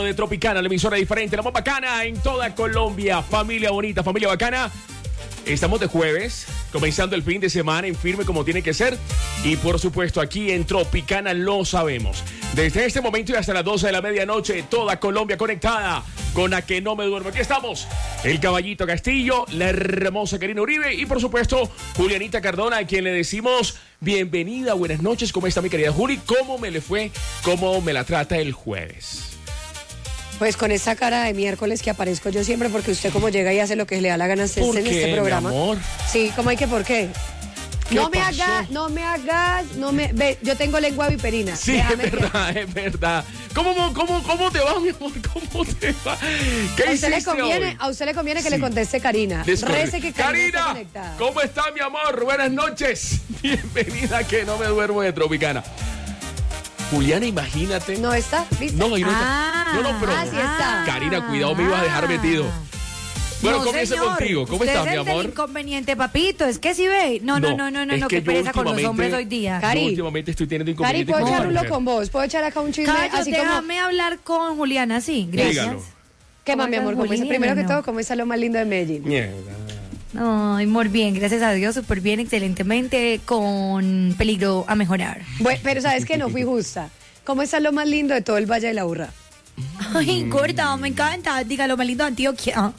De Tropicana, la emisora diferente, la más bacana en toda Colombia. Familia bonita, familia bacana. Estamos de jueves, comenzando el fin de semana en firme como tiene que ser. Y por supuesto aquí en Tropicana lo sabemos. Desde este momento y hasta las 12 de la medianoche, toda Colombia conectada con A Que No Me Duermo. Aquí estamos, el Caballito Castillo, la hermosa Karina Uribe y por supuesto Julianita Cardona, a quien le decimos bienvenida, buenas noches. ¿Cómo está mi querida Juli? ¿Cómo me le fue? ¿Cómo me la trata el jueves? Pues con esta cara de miércoles que aparezco yo siempre, porque usted como llega y hace lo que le da la gana en este programa. Mi amor? Sí, ¿cómo hay que por qué? No me hagas, ve, yo tengo lengua viperina. Sí, déjame es verdad. ¿Cómo te va, mi amor? ¿Cómo te va? ¿Qué a usted le conviene que le conteste Karina. Rece que Karina, ¿cómo está, mi amor? Buenas noches. Bienvenida a Que No Me Duermo de Tropicana. Juliana, imagínate. ¿No está? ¿Viste? No, ahí no está. No, pero sí está. Karina, cuidado, me ibas a dejar metido. Bueno, no, comienza señor. contigo. ¿Cómo Usted estás, mi es amor? El inconveniente, papito. Es que si ve. No, qué pereza con los hombres hoy día. Yo últimamente estoy teniendo Cari, inconvenientes. ¿puedo echar uno con vos? ¿Puedo echar acá un chisme? Cayo, así déjame hablar con Juliana, sí. Gracias. Dígalo. ¿Qué más, mi amor? Primero que todo, ¿cómo está lo más lindo de Medellín? Mierda. Ay, muy bien, gracias a Dios, súper bien, excelentemente, con peligro a mejorar. Bueno, pero ¿sabes qué? No fui justa. ¿Cómo está lo más lindo de todo el Valle de la Urra? Ay, corta, me encanta. Diga lo más lindo de Antioquia.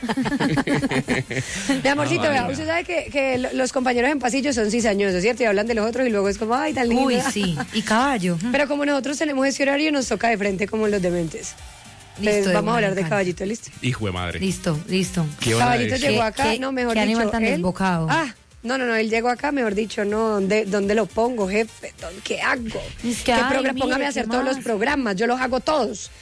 Mi amorcito, vea, usted sabe que los compañeros en pasillo son cizañosos, ¿cierto? Y hablan de los otros y luego es como, ay, tan lindo. Uy, sí, y caballo. Pero como nosotros tenemos ese horario, nos toca de frente como los dementes. Entonces, Listo, vamos a hablar de Caballito, ¿listo? Hijo de madre. Listo. Caballito llegó acá, no, mejor ¿Qué dicho, animal tan él. desbocado? No, él llegó acá, mejor dicho, no, ¿dónde lo pongo, jefe? ¿Qué hago? Es que, Póngame a hacer todos los programas, yo los hago todos.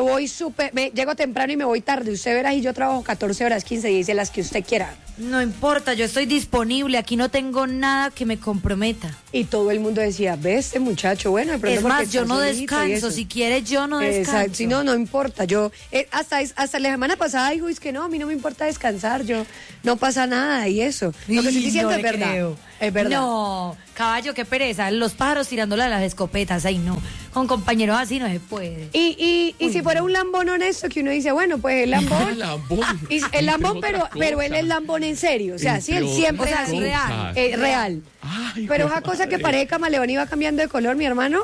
Llego temprano y me voy tarde, usted verá, y yo trabajo 14 horas, 15, 16, las que usted quiera. No importa, yo estoy disponible, aquí no tengo nada que me comprometa. Y todo el mundo decía, ve este muchacho, bueno, de pronto es más, yo no descanso, si quieres yo no descanso. Exacto, si no importa, yo, hasta la semana pasada dijo, es que no, a mí no me importa descansar, yo, no pasa nada y eso. Lo que estoy diciendo es verdad. Es verdad. No, caballo, qué pereza, los pájaros tirándola a las escopetas, ay no, con compañeros así no se puede. Y si fuera un lambón honesto, que uno dice, bueno, pues el lambón. El lambón, pero él es lambón en serio, o sea, sí, él siempre es así. Real. Ay, pero esa cosa que parece camaleón iba cambiando de color, mi hermano,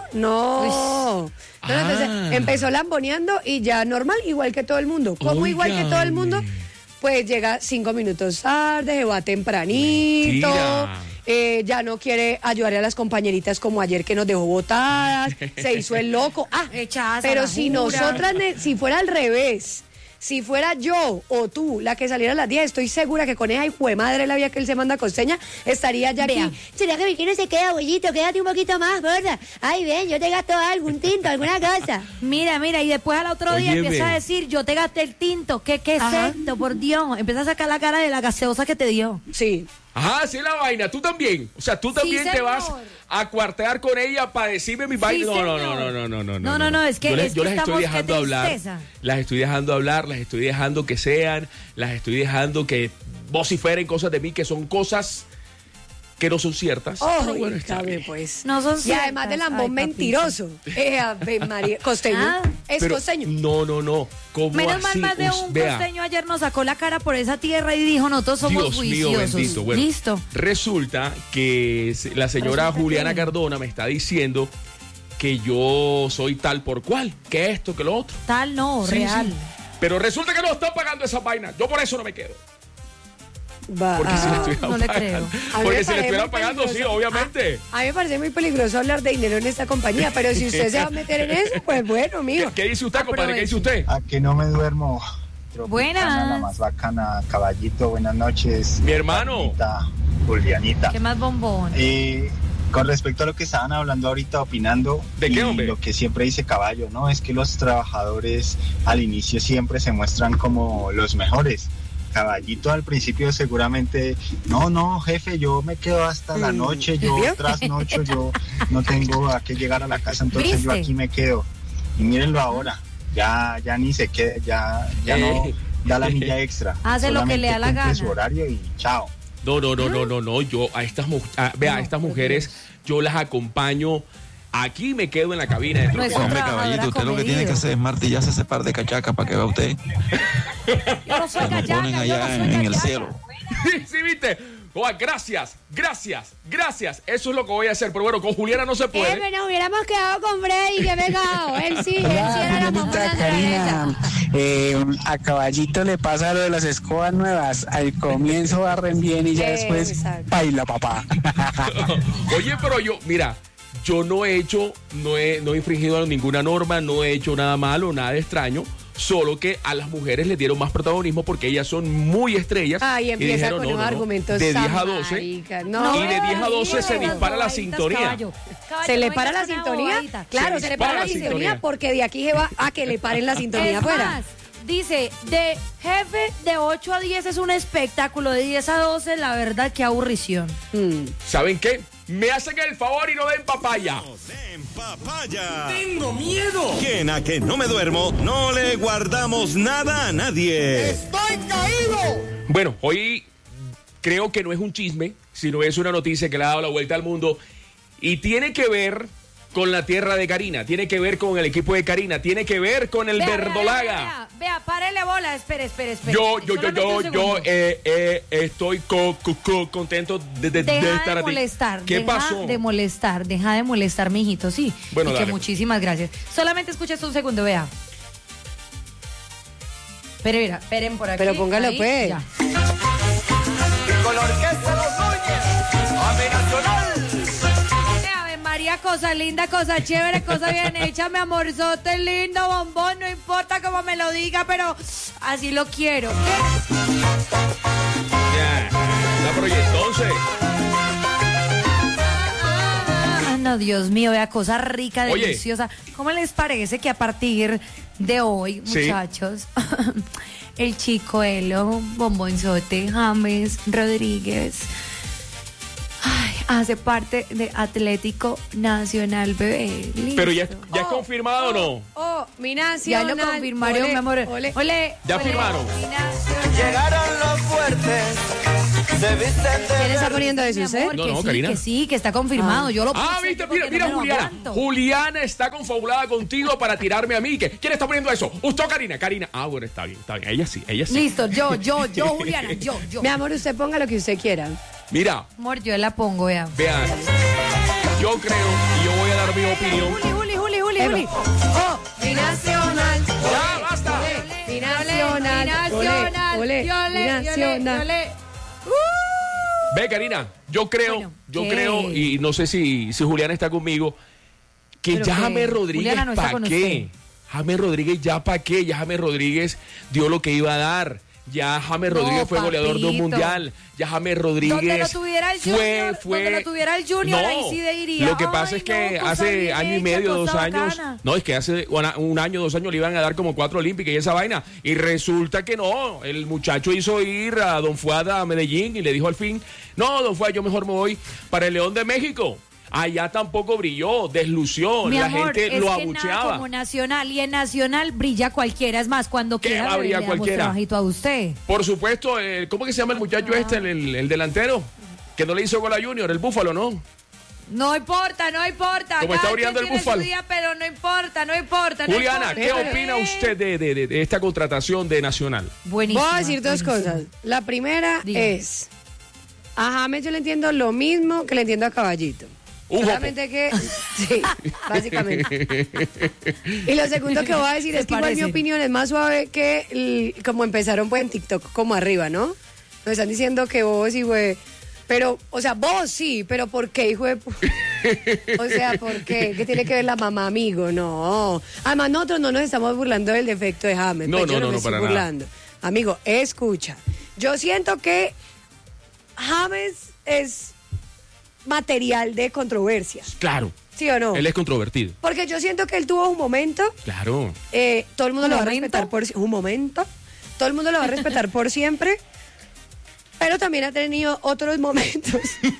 no. Entonces empezó lamboneando y ya normal, igual que todo el mundo. Como igual que todo el mundo, pues llega 5 minutos tarde, se va tempranito. Ya no quiere ayudar a las compañeritas como ayer que nos dejó botadas, se hizo el loco. Pero si nosotras, si fuera al revés, si fuera yo o tú la que saliera a las 10, estoy segura que con esa hijo de madre la vida que él se manda costeña, estaría ya aquí. ¿Será que mi no se queda, abuelito? Quédate un poquito más, gorda. Ay, ven, yo te gasto algún tinto, alguna cosa. Mira, y después al otro día empieza a decir, yo te gasté el tinto. ¿Qué es esto, por Dios? Empieza a sacar la cara de la gaseosa que te dio. Sí. Ajá, sí, la vaina, tú también. O sea, tú también te vas a cuartear con ella para decirme mi vaina. No, es que yo las estoy dejando hablar. tristeza. Las estoy dejando hablar, las estoy dejando que sean, las estoy dejando que vociferen cosas de mí que son cosas que no son ciertas. Pero bueno, está bien, pues. No son ciertas. Y además del lambón mentiroso. María, costeño. Costeño. No. ¿Cómo menos así? mal más de un costeño ayer nos sacó la cara por esa tierra y dijo, nosotros somos Dios juiciosos. mío bendito. Bueno, listo. Resulta que la señora Juliana Cardona me está diciendo que yo soy tal por cual, que esto, que lo otro. Tal no, real. Sí. Pero resulta que no están pagando esa vaina. Yo por eso no me quedo. Porque si le estuvieran no le creo. Porque si le estuvieran pagando, sí, obviamente. A mí me parece muy peligroso hablar de dinero en esta compañía, pero si usted se va a meter en eso, pues bueno, mijo. ¿Qué dice usted, compadre? ¿Qué dice usted? A que no me duermo. Buenas. La más bacana, Caballito, buenas noches. Mi hermano. Julianita. ¿Qué más bombón? Con respecto a lo que estaban hablando ahorita, opinando, ¿de qué, hombre? Lo que siempre dice Caballo, ¿no? Es que los trabajadores al inicio siempre se muestran como los mejores. Caballito al principio seguramente, no, jefe, yo me quedo hasta la noche, yo trasnocho, yo no tengo a qué llegar a la casa, entonces ¿viste? Yo aquí me quedo. Y mírenlo ahora, ya ni se queda, ya no da la milla extra. Hace lo que le da la gana. Su horario y chao. No, yo a estas mujeres yo las acompaño aquí me quedo en la cabina de Tropi. Hombre, caballito, usted lo que tiene que hacer es martillarse ese par de cachacas para que vea usted. Yo no soy Nos cachaca, ponen yo allá no soy en el cachaca. cielo. Sí, viste. Gracias. Eso es lo que voy a hacer. Pero bueno, con Juliana no se puede. Pero nos hubiéramos quedado con Freddy, que pegado. Él sí era la mamá Karina, a Caballito le pasa lo de las escobas nuevas. Al comienzo barren bien y ya después Exacto. baila, papá. Oye, pero yo no he infringido ninguna norma, no he hecho nada malo, nada extraño. Solo que a las mujeres les dieron más protagonismo porque ellas son muy estrellas. Ay, empieza dijeron, con unos argumentos. de 10 a 12. marica, Y de 10 a 12 se dispara la sintonía. ¿Se le para la sintonía? Claro, se le para la sintonía porque de aquí se va a que le paren la sintonía afuera. Dice, de jefe de 8 a 10 es un espectáculo, de 10 a 12, la verdad, qué aburrición. ¿Saben qué? Me hacen el favor y no den papaya. En papaya. Tengo miedo. Quien a que no me duermo, no le guardamos nada a nadie. ¡Estoy caído! Bueno, hoy creo que no es un chisme, sino es una noticia que le ha dado la vuelta al mundo y tiene que ver con la tierra de Karina, tiene que ver con el equipo de Karina, tiene que ver con el Verdolaga. Vea, párele bola, espere. Yo estoy contento de estar aquí. ¿Qué pasó? Deja de molestar, mijito, sí. Bueno, y que dale. muchísimas gracias. Solamente escuches un segundo, vea. Esperen por aquí. Pero póngalo, ahí, pues. ya. Con la orquesta Los Núñez, Ave Nacional. Ave María, cosa linda, cosa chévere, cosa bien hecha, mi amorzote lindo, bombón, no importa cómo me lo diga, pero así lo quiero. Ya, pero y entonces. No, Dios mío, vea, cosa rica, Oye. deliciosa. ¿Cómo les parece que a partir de hoy, Sí. muchachos, el chico Elo, bombonzote, James Rodríguez, hace parte de Atlético Nacional, bebé? Listo. Pero ya es confirmado o no. Mi Ya nacional. lo confirmaron, Ole, mi amor. ole. Ya firmaron. Mi nacional. Llegaron los fuertes, se visten de ¿Quién está verde. poniendo eso, Mi usted? amor, No, que Karina. sí, que está confirmado. Yo lo puse, Viste, yo porque mira, no me lo Juliana. aguanto. Juliana está confabulada contigo para tirarme a mí. ¿Quién está poniendo eso? ¿Usted o Karina? Karina. Bueno, está bien. Ella sí. Listo, yo, Juliana, yo. Mi amor, usted ponga lo que usted quiera. Mira, Amor, yo la pongo, vea. vean. Yo creo, y yo voy a dar mi opinión. Juli. Oh, mi nacional. ¡Ya, basta! Mi nacional. Ole, mi nacional. Ve, Karina, yo Bueno, ¿qué? creo, y no sé si Juliana está conmigo, que ¿Pero ya qué? James Rodríguez, Juliana no está ¿para con qué? James Rodríguez, ¿ya para qué? Ya James Rodríguez dio lo que iba a dar. Ya James Rodríguez fue goleador de un papito. mundial. Ya James Rodríguez Donde lo tuviera el Junior, donde lo tuviera el Junior, No, ahí sí diría, lo que pasa ay, es que no, cosa hace bien año y hecha, medio, 2 cosa años, bacana. no, es que hace un año, 2 años le iban a dar como 4 olímpicas y esa vaina. Y resulta que no, el muchacho hizo ir a Don Fuad a Medellín y le dijo al fin, no, Don Fuad, yo mejor me voy para el León de México. Allá tampoco brilló, deslució, Mi la amor, gente es lo que nada abucheaba. como Nacional, y en Nacional brilla cualquiera. Es más, cuando ¿Qué quiera va a brillar le damos cualquiera? trabajito a usted. Por supuesto, ¿cómo que se llama el muchacho el delantero? Que no le hizo gol a Junior, el Búfalo, ¿no? No importa. Como está Cada brillando quien el tiene su Búfalo. día, pero no importa. Juliana, no ¿qué importa. opina usted de esta contratación de Nacional? Buenísimo. Voy a decir dos cosas. La primera Diga. es, a James yo le entiendo lo mismo que le entiendo a Caballito. Un Solamente que, sí, básicamente. Y lo segundo que voy a decir Se es que igual mi parecen. opinión es más suave que como empezaron pues en TikTok, como arriba, ¿no? Nos están diciendo que vos y güey, pero, o sea, vos sí, pero ¿por qué, hijo de O sea, ¿por qué? ¿Qué tiene que ver la mamá, amigo? No. Además, nosotros no nos estamos burlando del defecto de James. No, Pues yo no, me no, estoy para nada. burlando. Amigo, escucha. Yo siento que James es material de controversias, Claro, ¿sí o no? él es controvertido. Porque yo siento que él tuvo un momento, Claro. todo el mundo ¿Un lo va a momento? respetar por un momento, todo el mundo lo va a respetar por siempre, pero también ha tenido otros momentos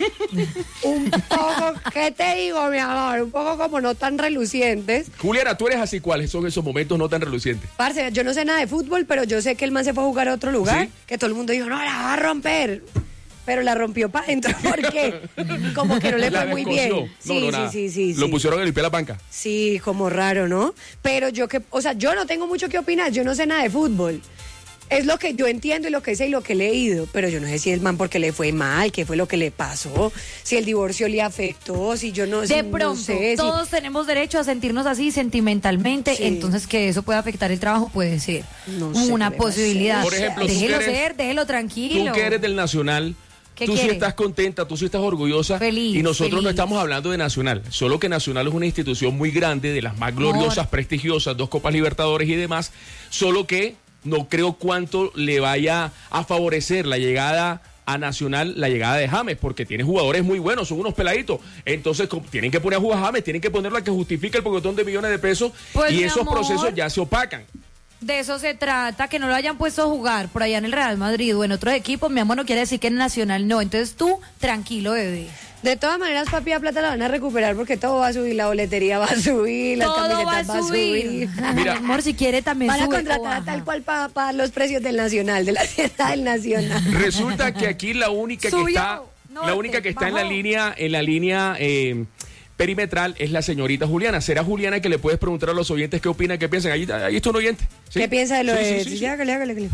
un poco, ¿qué te digo, mi amor? Un poco como no tan relucientes. Juliana, tú eres así, ¿cuáles son esos momentos no tan relucientes? Parce, yo no sé nada de fútbol, pero yo sé que el man se fue a jugar a otro lugar, ¿Sí? que todo el mundo dijo, no, la va a romper. pero la rompió para adentro porque como que no le fue muy bien. Sí. Lo pusieron a limpiar la banca. Sí, como raro, ¿no? Pero yo no tengo mucho que opinar, yo no sé nada de fútbol. Es lo que yo entiendo y lo que sé y lo que he leído, pero yo no sé si el man porque le fue mal, qué fue lo que le pasó, si el divorcio le afectó, si yo no sé. De pronto, todos tenemos derecho a sentirnos así sentimentalmente, entonces que eso pueda afectar el trabajo puede ser una posibilidad. Por ejemplo, déjelo tranquilo. Tú que eres del Nacional, tú sí estás contenta, tú sí estás orgullosa. Feliz, y nosotros no estamos hablando de Nacional, solo que Nacional es una institución muy grande, de las más gloriosas, prestigiosas, 2 Copas Libertadores y demás, solo que no creo cuánto le vaya a favorecer la llegada a Nacional, la llegada de James, porque tiene jugadores muy buenos, son unos peladitos. Entonces tienen que poner a jugar a James, tienen que ponerlo a que justifique el pocotón de millones de pesos, pues, y esos procesos ya se opacan. De eso se trata, que no lo hayan puesto a jugar por allá en el Real Madrid o en otros equipos, mi amor, no quiere decir que en Nacional no. Entonces tú, tranquilo, bebé. De todas maneras, papi, la plata la van a recuperar porque todo va a subir, la boletería va a subir, las camisetas va a subir. Mira, amor, si quiere también van a contratar a tal cual para pagar los precios del Nacional, de la tienda del Nacional. Resulta que aquí la única que está en la línea perimetral es la señorita Juliana. ¿Será Juliana que le puedes preguntar a los oyentes qué opinan, qué piensan? Ahí está un oyente. ¿Sí? ¿Qué piensa de lo de...? Sí. Hágale.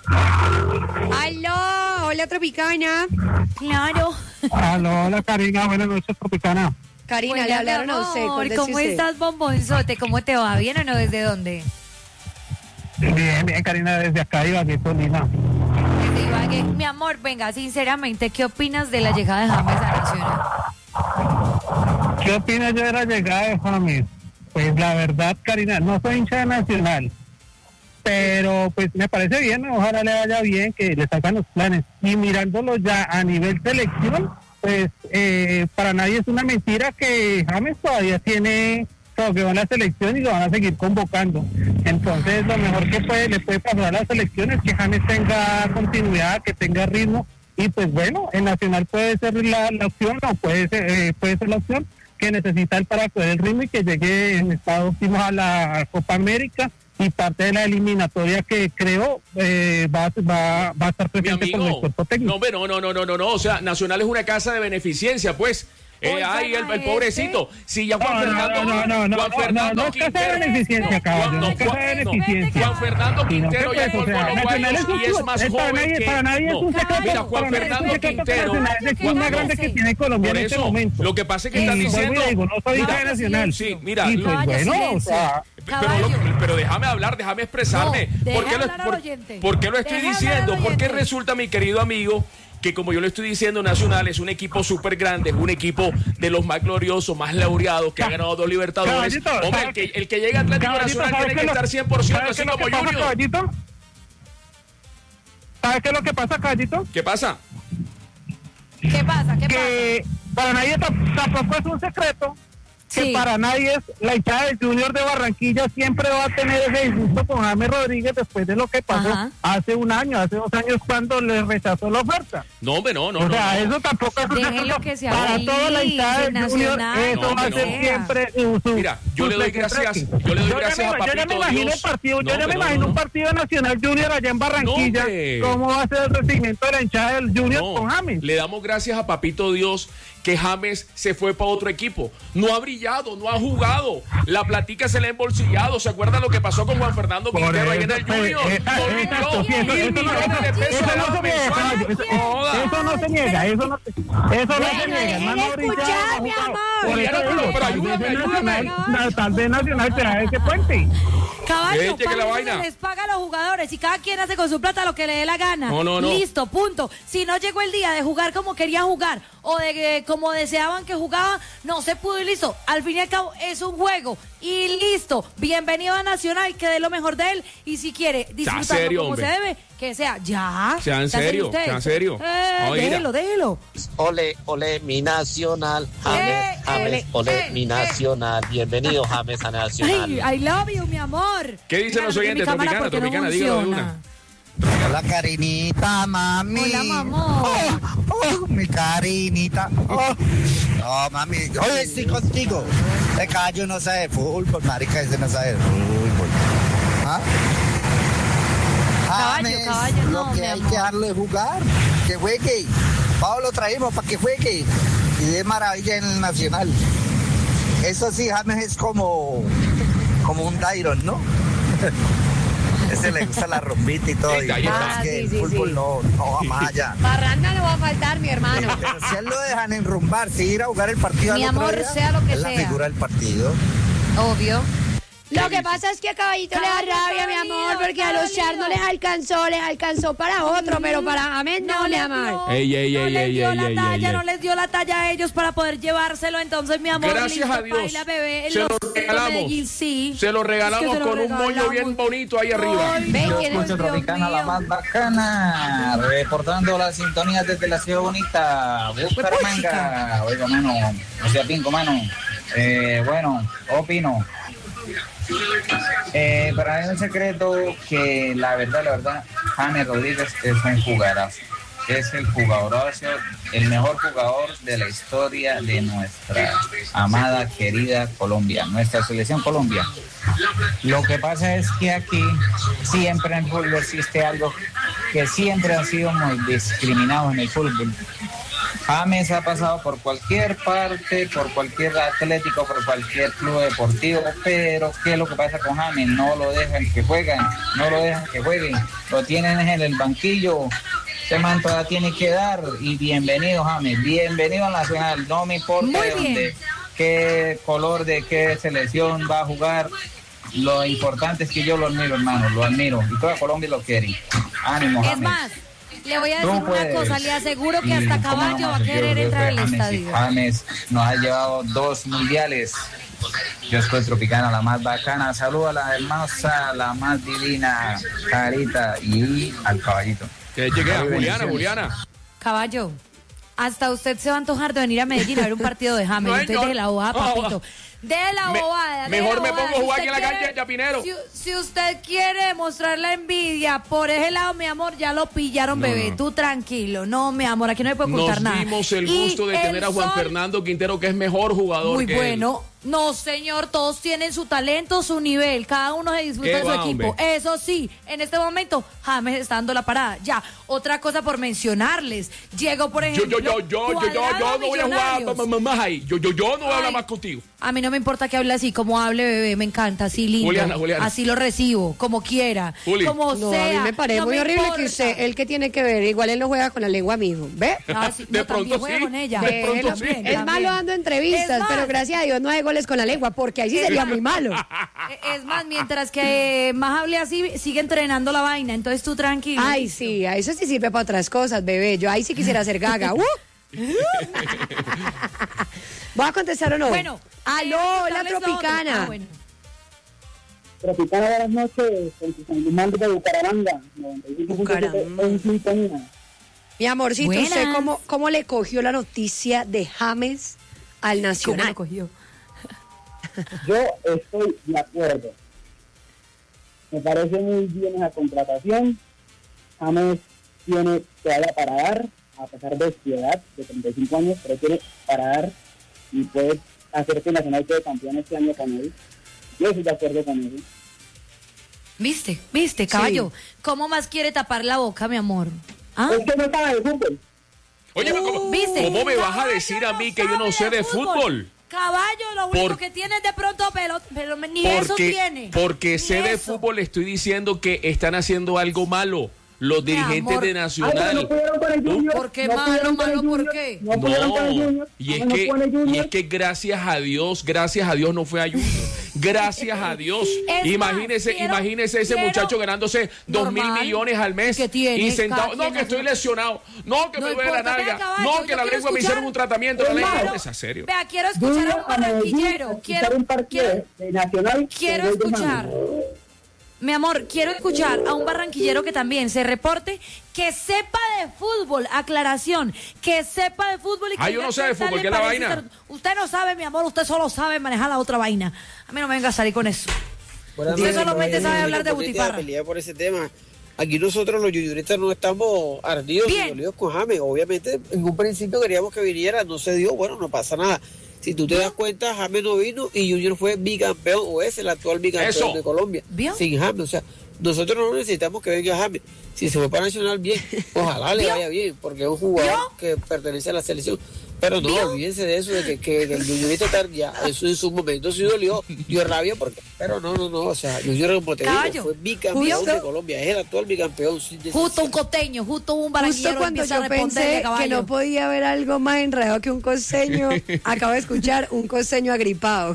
Aló, hola Tropicana. Claro. Aló, hola Karina, buenas noches Tropicana. Karina, le hablaron a usted. ¿Cómo estás, bombonzote? ¿Cómo te va? ¿Bien o no? ¿Desde dónde? Bien, Karina, desde acá Ibagué, Tolima. Desde Ibagué. Mi amor, venga, sinceramente, ¿qué opinas de la llegada de James a Nacional? ¿Qué opinas yo de la llegada de James? Pues la verdad, Karina, no soy hincha de Nacional, pero pues me parece bien, ojalá le vaya bien, que le sacan los planes. Y mirándolo ya a nivel selección, pues para nadie es una mentira que James todavía tiene todo, que va a la selección y lo van a seguir convocando. Entonces lo mejor que le puede pasar a la selección es que James tenga continuidad, que tenga ritmo, y pues bueno, el Nacional puede ser la opción, o puede ser la opción que necesita él para coger el ritmo y que llegue en estado óptimo a la Copa América y parte de la eliminatoria que creo va a estar presente con el cuerpo técnico. No, o sea, Nacional es una casa de beneficencia, pues. Ay, el pobrecito. Si ya Juan Fernando Quintero. Juan Fernando Quintero ya colgó los guayos y es más joven que... Para nadie es un secreto. Mira, Juan Fernando Quintero. Es más grande que tiene Colombia en este momento. Lo que pasa es que están diciendo... No soy hincha de Nacional. Sí, mira. Bueno, o sea... Pero déjame hablar, déjame expresarme. ¿Por qué lo estoy diciendo? Porque resulta, mi querido amigo, que como yo le estoy diciendo, Nacional es un equipo súper grande, es un equipo de los más gloriosos, más laureados, que ha ganado 2 Libertadores. Hombre, el que llega a Atlético Nacional tiene que estar 100%, así como Junior. ¿Sabes qué es lo que pasa, Caballito? ¿Qué pasa? Que para nadie tampoco es un secreto que para nadie la hinchada del Junior de Barranquilla siempre va a tener ese disgusto con James Rodríguez después de lo que pasó hace 1 año, hace 2 años cuando le rechazó la oferta. No, hombre, no. O sea, eso tampoco es un secreto para toda la hinchada del Junior, eso va a ser siempre Mira, yo le doy gracias a Papito Yo ya me imagino un partido Nacional Junior allá en Barranquilla, cómo va a ser el recibimiento de la hinchada del Junior con James. Le damos gracias a Papito Dios que James se fue para otro equipo. No ha brillado, no ha jugado. La platica se le ha embolsillado. ¿Se acuerda lo que pasó con Juan Fernando Quintero ahí en el Junior? Eso no se niega, hermano. Tal vez Nacional te da ese puente. Caballo, se les paga a los jugadores y cada quien hace con su plata lo que le dé la gana. No. Listo, punto. Si no llegó el día de jugar como querían jugar o de como deseaban que jugaba, no se pudo y listo. Al fin y al cabo es un juego y listo. Bienvenido a Nacional, que dé lo mejor de él y si quiere disfrutarlo como se debe, que sea ya. Sea en serio. Déjelo. Ole, mi Nacional. James, mi Nacional. Bienvenido, James, a Nacional. Ay, I love you, mi amor. ¿Qué dicen los oyentes? Tropicana, dígalo de una. Hola, Karinita, mami. Hola, mamón. Mi Karinita. No, mami. Oye, estoy contigo. El caballo no sabe de fútbol, marica, ese no sabe de fútbol. Caballo, no, lo que hay que darle jugar, que juegue. Pablo lo traímos para que juegue y de maravilla en el Nacional. Eso sí, James es como un Dairon, ¿no? Ese le gusta la rumbita y todo. El fútbol no va más allá. Parranda no va a faltar, mi hermano. Pero si a él lo dejan enrumbar, si ir a jugar el partido mi al otro amor, día, sea lo que es sea. la figura del partido. Obvio. Lo que pasa es que a Caballito le da rabia, mi amor, porque a los Char no les alcanzó para otro, pero para James no, mi amor. No les dio la talla a ellos para poder llevárselo, entonces, mi amor, gracias listo, a Dios. baila, bebé, Se lo regalamos. Medellín, sí. Se lo regalamos con un moño bien bonito ahí arriba. Yo escucho Tropicana, la más bacana, reportando las sintonías desde la ciudad bonita, Bucaramanga. Oiga, mano, o sea, pinco, mano. Bueno, opino. Para mí es un secreto que la verdad, James Rodríguez es un jugadorazo. Es el jugadorazo, el mejor jugador de la historia de nuestra amada, querida Colombia, nuestra selección Colombia. Lo que pasa es que aquí siempre en el fútbol existe algo que siempre ha sido muy discriminado en el fútbol. James ha pasado por cualquier parte, por cualquier atlético, por cualquier club deportivo, pero ¿qué es lo que pasa con James? No lo dejan que jueguen, lo tienen en el banquillo. Ese man todavía tiene que dar, y bienvenido James, bienvenido al Nacional, no me importa de dónde, qué color, de qué selección va a jugar, lo importante es que yo lo admiro, hermano, lo admiro, y toda Colombia lo quiere. Ánimo, James. Es más, le voy a decir una cosa, le aseguro que hasta Caballo va a querer entrar al estadio. James nos ha llevado 2 mundiales. Yo estoy Tropicana, la más bacana. Saludo a la hermosa, la más divina, Carita, y al Caballito. Que llegue a Juliana. Caballo, hasta usted se va a antojar de venir a Medellín a ver un partido de James. Usted deje la bobada, papito. De la bobada. Mejor me pongo a jugar aquí en la calle de Chapinero. Si usted quiere mostrar la envidia por ese lado, mi amor, ya lo pillaron, bebé. Tú tranquilo. No, mi amor, aquí no me puede ocultar nada. Nos dimos el gusto de tener a Juan Fernando Quintero, que es mejor jugador muy que bueno. No, señor, todos tienen su talento, su nivel, cada uno se disfruta de su equipo. Hombre. Eso sí, en este momento James está dando la parada. Ya, otra cosa por mencionarles. Llegó, por ejemplo, yo no voy a jugar más ahí. Yo no voy a hablar más contigo. A mí no me importa que hable así, como hable, bebé, me encanta, así lindo. Juliana. Así lo recibo, como quiera, como sea. A mí me parece muy horrible importa. que usted, él que tiene que ver, igual él no juega con la lengua, mijo, ¿ve? Sí, de pronto juega sí. con ella. De pronto sí. Es malo dando entrevistas, pero gracias a Dios no hay goles con la lengua, porque ahí sí sería muy malo. Es más, mientras que más hable así, sigue entrenando la vaina, entonces tú tranquilo. Ay, sí, a eso sí sirve para otras cosas, bebé. Yo ahí sí quisiera ser gaga. ¿Voy a contestar o no? Bueno, aló, la Tropicana. Bueno. Tropicana, buenas noches, con su San Luis de Bucaramanga. Mi amorcito, Buenas. ¿usted cómo le cogió la noticia de James al Nacional? ¿Cómo lo cogió? Yo estoy de acuerdo. Me parece muy bien esa contratación. James tiene todavía para dar, a pesar de su edad, de 35 años, pero tiene para dar y puede hacer que Nacional quede campeón este año con él. Yo estoy de acuerdo con él. ¿Viste, caballo? ¿Cómo más quiere tapar la boca, mi amor? ¿Ah? Es que no sabe de fútbol. Oye, ¿viste? ¿Cómo me vas a decir a mí que yo no sé de fútbol? Caballo, lo único que tiene es de pronto pero ni eso tiene. Porque Ni sé de eso. fútbol, le estoy diciendo que están haciendo algo malo los dirigentes amor. de Nacional. ¿Por qué malo? ¿Por qué? No, y es que gracias a Dios no fue a Junior. Gracias a Dios. Imagínese ese muchacho ganándose 2.000 millones al mes y sentado. No, que estoy lesionado. No, que me duele la nalga. No, que la lengua me hicieron un tratamiento. La lengua no es a serio. Vea, quiero escuchar a un barranquillero. Quiero escuchar. Mi amor, quiero escuchar a un barranquillero que también se reporte, que sepa de fútbol, aclaración, que sepa de fútbol y que yo no sé de fútbol, ¿qué es la vaina? Usted no sabe, mi amor, usted solo sabe manejar la otra vaina. A mí no me venga a salir con eso. Usted solamente sabe hablar de butifarra. Por ese tema. Aquí nosotros los yuyuristas no estamos ardidos ni dolidos con James. Obviamente, en un principio queríamos que viniera, no se dio, bueno, no pasa nada. Si tú te das cuenta, James no vino y Junior fue bicampeón, o es el actual bicampeón de Colombia. ¿Vio? Sin James, o sea, nosotros no necesitamos que venga James. Si se fue para Nacional, bien, ojalá le vaya bien, porque es un jugador que pertenece a la selección. Pero no, olvídense de eso, de que el Juniorito ya, eso en su momento sí dolió, dio rabia, pero no, o sea, Junior, como te digo, fue bicampeón de Colombia, es el actual bicampeón. Justo un costeño, justo un barranquillero. Justo cuando yo pensé que no podía haber algo más enredado que un costeño, acabo de escuchar un costeño agripado.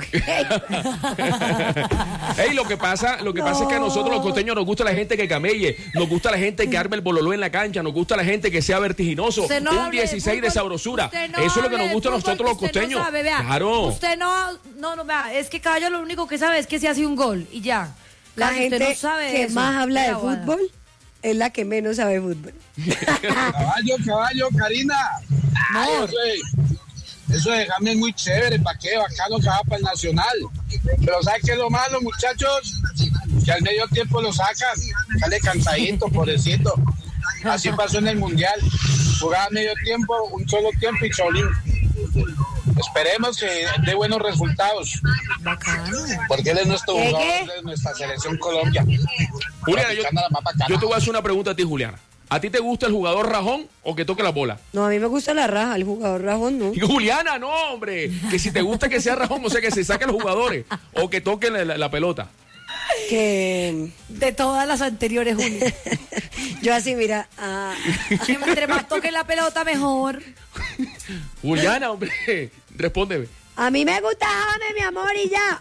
Ey, lo que pasa es que a nosotros los costeños nos gusta la gente que camelle, nos gusta la gente que arme el bololó en la cancha, nos gusta la gente que sea vertiginoso, un 16 de sabrosura. Eso es lo que nos gusta a nosotros los costeños. No sabe, claro. Usted no, vea, es que Caballo lo único que sabe es que se hace un gol y ya. La gente no sabe que más habla de fútbol es la que menos sabe fútbol. Caballo, Karina. No. Eso de James es muy chévere, ¿para qué? Bacano que va para el Nacional. Pero ¿sabes qué es lo malo, muchachos? Que al medio tiempo lo sacan, sale cansadito, pobrecito. Así pasó en el Mundial. Jugaba medio tiempo, un solo tiempo y cholín. Esperemos que dé buenos resultados. Bacano. Porque él es nuestro jugador de nuestra selección Colombia. Juliana, yo te voy a hacer una pregunta a ti, Juliana. ¿A ti te gusta el jugador rajón o que toque la bola? No, a mí me gusta la raja, el jugador rajón no. Y Juliana, no, hombre. Que si te gusta que sea rajón, o sea, que se saquen los jugadores o que toquen la pelota. Que de todas las anteriores, Julia. Yo así, mira. Entre más toque la pelota, mejor. Juliana, hombre, respóndeme. A mí me gusta James, mi amor, y ya.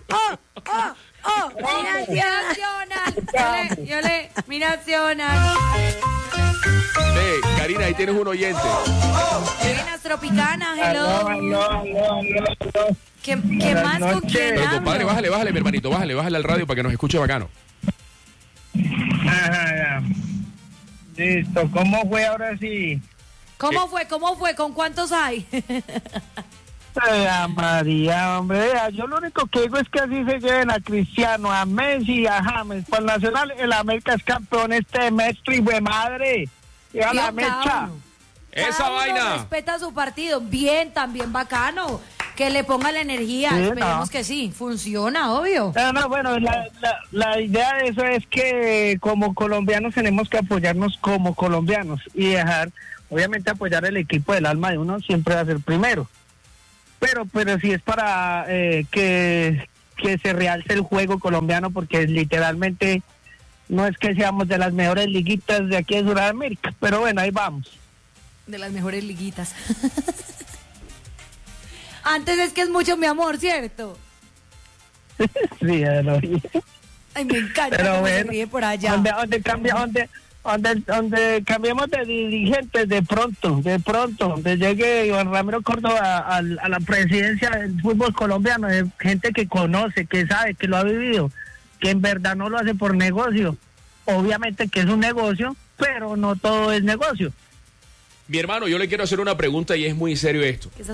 Mi nacional. Mi nacional. Karina, ahí tienes un oyente. Buenas, Tropicana, hello. ¿Qué más con quién? Pero compadre, bájale, mi hermanito, bájale al radio para que nos escuche bacano. Ajá, ya. Listo, ¿cómo fue ahora sí? ¿Cómo fue? ¿Con cuántos hay? María, hombre, yo lo único que digo es que así se lleven a Cristiano, a Messi y a James. Por el Nacional, el América es campeón maestro y de madre. Y a la mecha. Esa vaina. Respeta su partido. Bien, también bacano. Que le ponga la energía. Sí, esperemos que sí. Funciona, obvio. Bueno, la idea de eso es que como colombianos tenemos que apoyarnos como colombianos y dejar, obviamente, apoyar el equipo del alma de uno siempre va a ser primero. Pero si es para que se realce el juego colombiano, porque literalmente no es que seamos de las mejores liguitas de aquí de Sudamérica, pero bueno, ahí vamos. De las mejores liguitas. Antes es que es mucho mi amor, ¿cierto? Sí, ay, me encanta. Pero bueno, se ríe por allá. Donde cambiemos de dirigentes de pronto, donde llegue Iván Ramiro Córdoba a la presidencia del fútbol colombiano, de gente que conoce, que sabe, que lo ha vivido, que en verdad no lo hace por negocio. Obviamente que es un negocio, pero no todo es negocio. Mi hermano, yo le quiero hacer una pregunta y es muy serio esto.